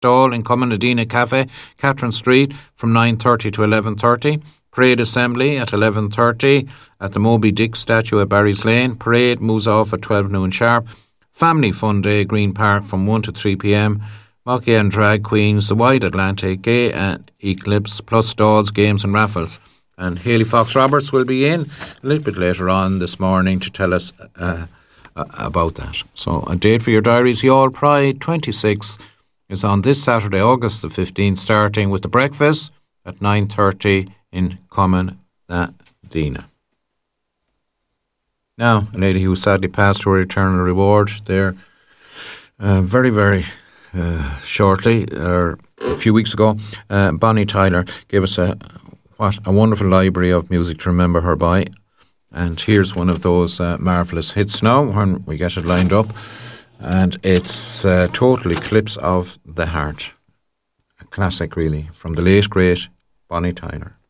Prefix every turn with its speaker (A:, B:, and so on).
A: stall in Comunadina Cafe, Catherine Street, from 9:30 to 11:30. Parade assembly at 11:30 at the Moby Dick statue at Barry's Lane. Parade moves off at 12 noon sharp. Family Fun Day, Green Park, from 1 to 3 p.m. Mocky and Drag Queens, the Wide Atlantic, Gay and Eclipse, plus stalls, games and raffles. And Hayley Fox Roberts will be in a little bit later on this morning to tell us about that. So a date for your diaries. Youall Pride 26 is on this Saturday, August the 15th, starting with the breakfast at 9:30 in Comunadina. Now, a lady who sadly passed to her eternal reward there very, very shortly, or a few weeks ago, Bonnie Tyler gave us a wonderful library of music to remember her by. And here's one of those marvellous hits now when we get it lined up. And it's Total Eclipse of the Heart. A classic, really, from the late, great Bonnie Tyler.